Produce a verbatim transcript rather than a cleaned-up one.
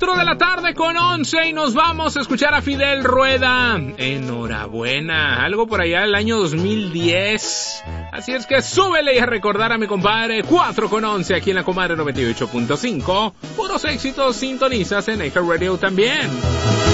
cuatro de la tarde con once y nos vamos a escuchar a Fidel Rueda. Enhorabuena, algo por allá del año dos mil diez. Así es que súbele y a recordar a mi compadre. Cuatro con once aquí en la Comadre noventa y ocho punto cinco. Puros éxitos, sintonizas en iHeartRadio también.